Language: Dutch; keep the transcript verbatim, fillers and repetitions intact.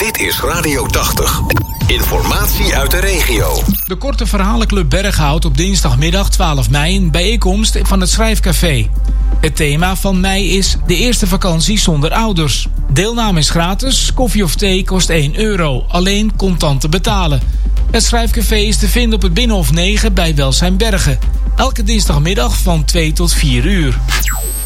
Dit is Radio tachtig. Informatie uit de regio. De Korte Verhalenclub Bergen houdt op dinsdagmiddag twaalf mei een bijeenkomst van het Schrijfcafé. Het thema van mei is de eerste vakantie zonder ouders. Deelname is gratis, koffie of thee kost één euro, alleen contant te betalen. Het Schrijfcafé is te vinden op het Binnenhof negen bij Welzijn Bergen. Elke dinsdagmiddag van twee tot vier uur.